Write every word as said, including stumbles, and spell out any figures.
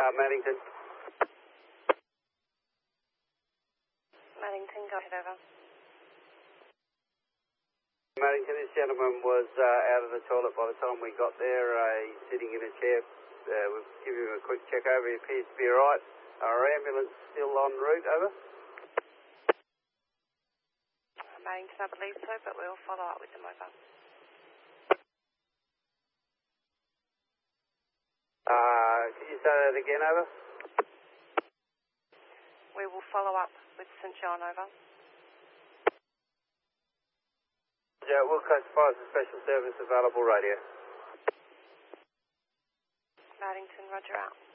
Uh, Maddington. Maddington, go ahead, over. Maddington, this gentleman was uh, out of the toilet by the time we got there. Uh, he's sitting in a chair. Uh, we'll give him a quick check over. He appears to be alright. Our ambulance still en route, over. Maddington, I believe so, but we'll follow up with them, over. Uh, can you say that again, over? We will follow up with St John, over. Yeah, we'll classify as a special service available radio. Maddington, roger out.